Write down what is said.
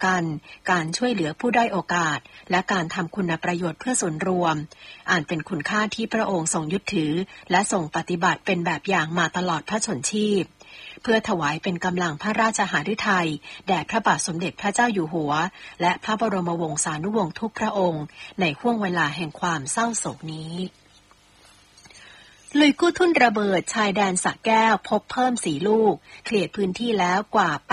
กันการช่วยเหลือผู้ด้อยโอกาสและการทำคุณประโยชน์เพื่อส่วนรวมอ่านเป็นคุณค่าที่พระองค์ทรงยึดถือและทรงปฏิบัติเป็นแบบอย่างมาตลอดพระชนชีพเพื่อถวายเป็นกำลังพระราชหฤทัยแด่พระบาทสมเด็จพระเจ้าอยู่หัวและพระบรมวงศานุวงศ์ทุกพระองค์ในห้วงเวลาแห่งความเศร้าโศกนี้ลุยกู้ทุ่นระเบิดชายแดนสระแก้วพบเพิ่ม4 ลูกเคลียร์พื้นที่แล้วกว่า